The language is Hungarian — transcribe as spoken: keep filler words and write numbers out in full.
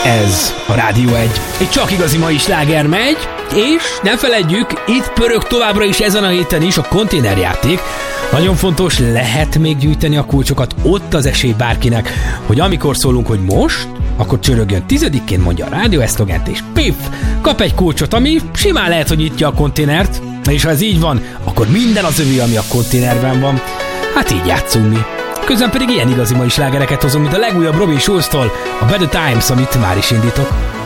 Ez a Rádió egy. Egy csak igazi mai sláger megy, és ne feledjük, itt pörög továbbra is ezen a héten is a konténerjáték. Nagyon fontos, lehet még gyűjteni a kulcsokat, ott az esély bárkinek, hogy amikor szólunk, hogy most, akkor csörögjön tizedikén, mondja a rádió esztogent, és pif, kap egy kulcsot, ami simán lehet, hogy nyitja a konténert, és ha ez így van, akkor minden az övé, ami a konténerben van. Hát így játszunk mi. Közben pedig ilyen igazi mai slágereket hozunk, mint a legújabb Robin Schulz-tól, a Better Times, amit már is indítok.